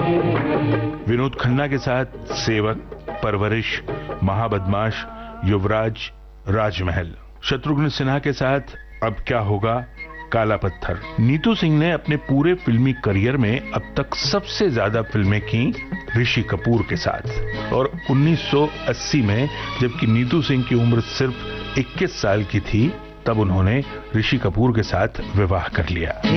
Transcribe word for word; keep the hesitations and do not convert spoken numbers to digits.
विनोद खन्ना के साथ सेवक, परवरिश, महाबदमाश, युवराज, राजमहल। शत्रुघ्न सिन्हा के साथ अब क्या होगा, काला पत्थर। नीतू सिंह ने अपने पूरे फिल्मी करियर में अब तक सबसे ज्यादा फिल्में की ऋषि कपूर के साथ, और उन्नीस सौ अस्सी में जबकि नीतू सिंह की उम्र सिर्फ इक्कीस साल की थी, तब उन्होंने ऋषि कपूर के साथ विवाह कर लिया।